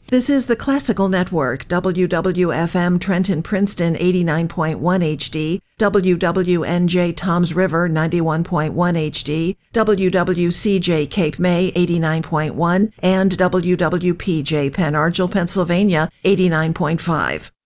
This is the Classical Network, WWFM Trenton Princeton 89.1 HD, WWNJ Toms River 91.1 HD, WWCJ Cape May 89.1, and WWPJ Penn Argyl, Pennsylvania 89.5.